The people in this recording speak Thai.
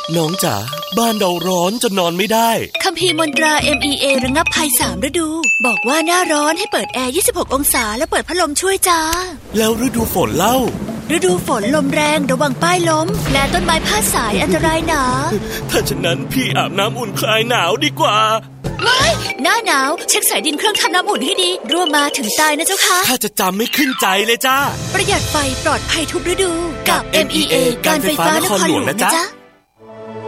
น้องจ๋าบ้านเราร้อนจนนอนไม่ได้คัมภีร์มนตรา MEA ระงับภัย3ฤดูบอกว่าหน้าร้อนให้เปิดแอร์26องศาและเปิดพัดลมช่วยจ้าแล้วฤดูฝนเล่าฤดูฝนลมแรงระวังป้ายล้มและต้นไม้พาดสายอันตรายหนาถ้าฉะนั้นพี่อาบน้ำอุ่นคลายหนาวดีกว่าไม่หน้าหนาวเช็คสายดินเครื่องทำน้ำอุ่นให้ดีรั่วมาถึงตายนะเจ้าค่ะถ้าจะจำไม่ขึ้นใจเลยจ้าประหยัดไฟปลอดภัยทุกฤดูกับ MEA การไฟฟ้านครหลวงนะจ๊ะ